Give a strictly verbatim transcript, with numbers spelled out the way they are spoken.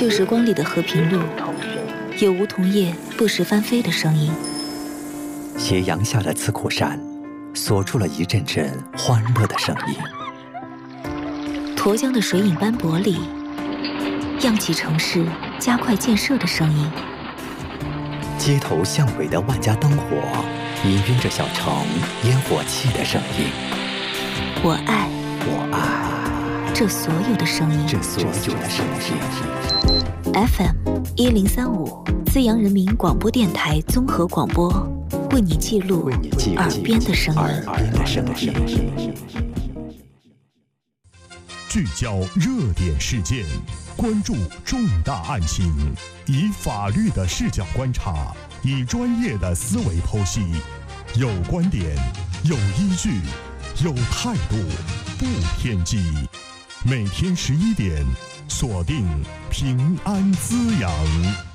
旧时光里的和平路，有梧桐叶不时翻飞的声音。 斜阳下的刺库山，锁住了一阵阵欢乐的声音。 沱江的水影斑驳里，漾起城市加快建设的声音。 街头巷尾的万家灯火，氤氲着小城烟火气的声音。 我爱， 我爱这所有的声音， 这所有的声音。 F M 一零三五，资阳人民广播电台综合广播，为你记录耳边的声音。 耳边的声音。 聚焦热点事件，关注重大案情，以法律的视角观察，以专业的思维剖析，有观点，有依据，有态度，不偏激。每天十一点，锁定平安滋养。